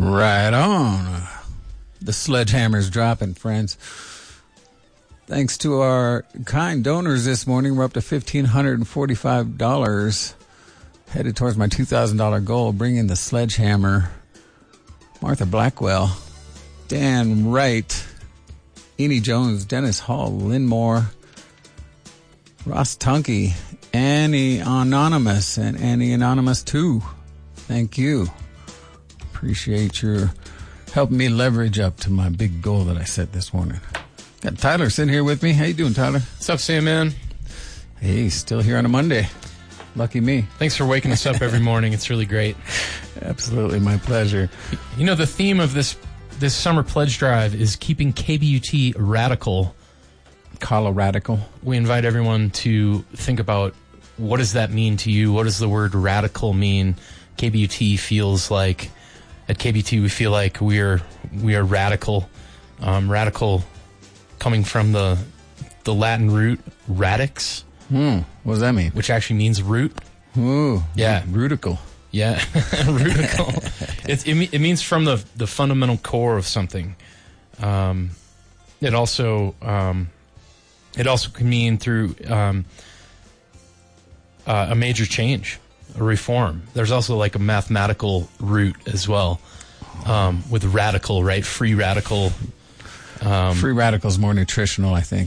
Right on. The sledgehammer's dropping, friends. Thanks to our kind donors this morning, we're up to $1,545, headed towards my $2,000 goal, bringing the sledgehammer. Martha Blackwell, Dan Wright, Eni Jones, Dennis Hall, Lynn Moore, Ross Tunke, Annie Anonymous, and Annie Anonymous 2. Thank you. Appreciate your helping me leverage up to my big goal that I set this morning. Got Tyler sitting here with me. How you doing, Tyler? What's up, Sam, man? Hey, still here on a Monday. Lucky me. Thanks for waking us up every morning. It's really great. Absolutely, my pleasure. You know, the theme of this summer pledge drive is keeping KBUT radical. Coloradical. We invite everyone to think about, what does that mean to you? What does the word radical mean? KBUT feels like, at KBUT we feel like we are radical. Radical coming from the Latin root radix. What does that mean? Which actually means root. Ooh, yeah, rutical. Yeah, rutical. It means from the fundamental core of something. It also can mean through a major change, a reform. There's also like a mathematical root as well, with radical, right? Free radical. Free radical's more nutritional, I think.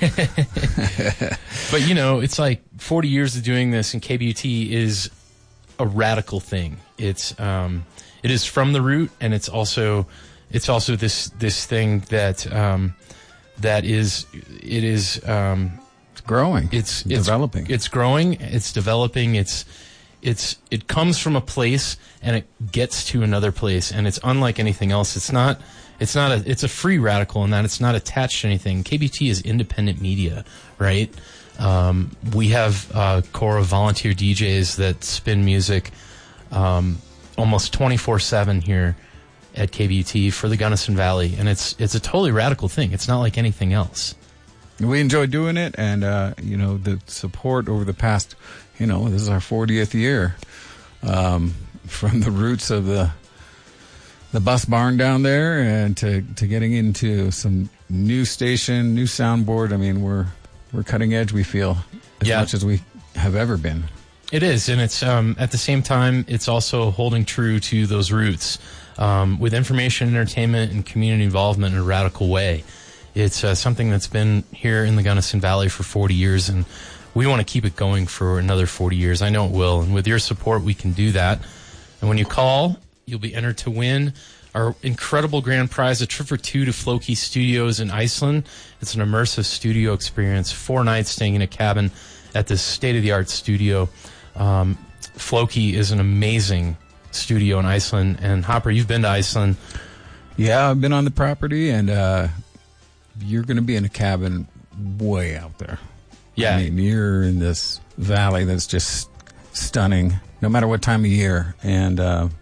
But, you know, it's like 40 years of doing this, and KBUT is a radical thing. It is from the root, and it's also this thing that is growing. It's developing. It's growing. It's developing. It comes from a place and it gets to another place, and it's unlike anything else. It's a free radical in that it's not attached to anything. KBUT is independent media, right? We have a core of volunteer DJs that spin music almost 24/7 here at KBUT for the Gunnison Valley, and it's a totally radical thing. It's not like anything else. We enjoy doing it, and the support over the past, this is our 40th year, from the roots of the bus barn down there, and to getting into some new station, new soundboard. I mean, we're cutting edge, we feel, as much as we have ever been. It is, and it's at the same time, it's also holding true to those roots with information, entertainment, and community involvement in a radical way. It's something that's been here in the Gunnison Valley for 40 years, and we want to keep it going for another 40 years. I know it will, and with your support, we can do that. And when you call, you'll be entered to win our incredible grand prize, a trip for two to Floki Studios in Iceland. It's an immersive studio experience, 4 nights staying in a cabin at this state-of-the-art studio. Floki is an amazing studio in Iceland. And Hopper, you've been to Iceland. Yeah, I've been on the property, and you're going to be in a cabin way out there. Yeah. I mean, you're in this valley that's just stunning, no matter what time of year. And,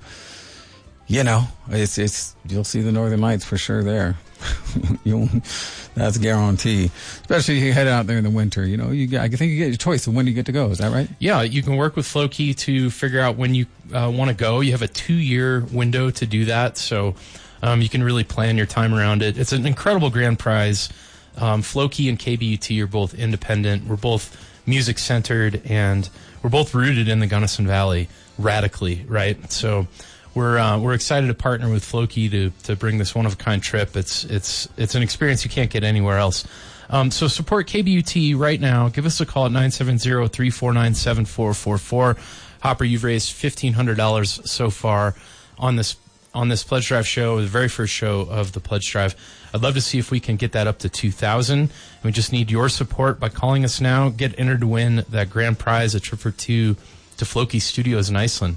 it's you'll see the Northern Lights for sure there. That's a guarantee. Especially if you head out there in the winter. I think you get your choice of when you get to go. Is that right? Yeah, you can work with Floki to figure out when you want to go. You have a 2-year window to do that, so you can really plan your time around it. It's an incredible grand prize. Floki and KBUT are both independent. We're both music-centered, and we're both rooted in the Gunnison Valley radically, right? So we're excited to partner with Floki to bring this one-of-a-kind trip. It's an experience you can't get anywhere else. So support KBUT right now. Give us a call at 970-349-7444. Hopper, you've raised $1,500 so far on this Pledge Drive show, the very first show of the Pledge Drive. I'd love to see if we can get that up to $2,000. We just need your support by calling us now. Get entered to win that grand prize, a trip for two to Floki Studios in Iceland.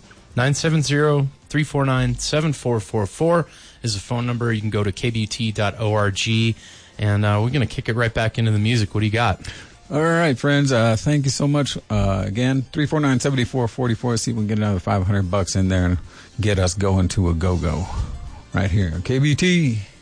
970-349-7444 is the phone number. You can go to kbut.org, and we're going to kick it right back into the music. What do you got? All right, friends. Thank you so much. Again, 349-7444. See if we can get another $500 in there and get us going to a go-go right here. KBT.